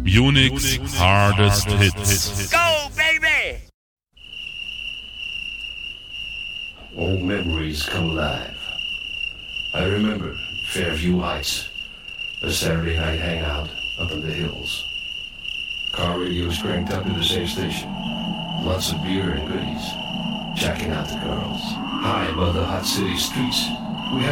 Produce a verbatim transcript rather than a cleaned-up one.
Unique's hardest hits. Go, baby! Old memories come alive. I remember Fairview Heights, a Saturday night hangout up in the hills. Car radios cranked up to the same station. Lots of beer and goodies. Checking out the girls. High above the hot city streets,